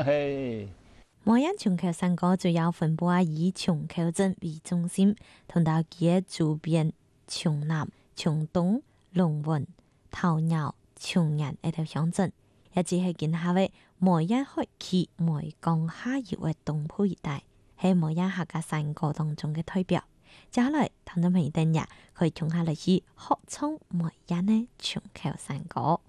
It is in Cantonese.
嘿。 梅縣松口山歌主要分布以松口鎮為中心，同到其嘅周邊松南、松東、龍運、桃園、松岩一條鄉鎮，一直係今下嘅梅縣海區梅江下游嘅東部一帶，係梅縣客家山歌當中嘅代表。接下來，聽眾朋友哋可以聽下嚟去學唱梅縣嘅松口山歌。